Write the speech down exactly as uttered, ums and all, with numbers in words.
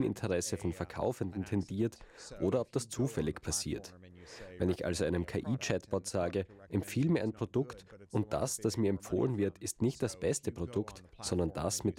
Interesse von Verkaufenden tendiert oder ob das zufällig passiert. Wenn ich also einem K I-Chatbot sage, empfiehl mir ein Produkt und das, das mir empfohlen wird, ist nicht das beste Produkt, sondern das, mit